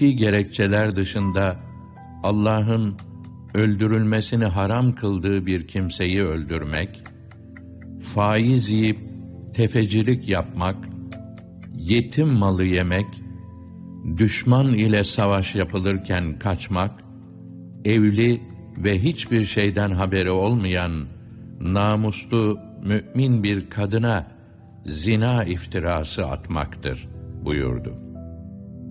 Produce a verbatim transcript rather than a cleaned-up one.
hukuki gerekçeler dışında Allah'ın öldürülmesini haram kıldığı bir kimseyi öldürmek, faiz yiyip tefecilik yapmak, yetim malı yemek, düşman ile savaş yapılırken kaçmak, evli ve hiçbir şeyden haberi olmayan namuslu mümin bir kadına zina iftirası atmaktır buyurdu.